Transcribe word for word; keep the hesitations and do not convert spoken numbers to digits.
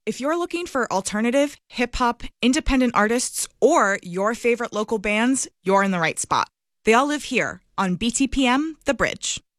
If you're looking for alternative, hip-hop, independent artists, or your favorite local bands, you're in the right spot. They all live here on B T P M The Bridge.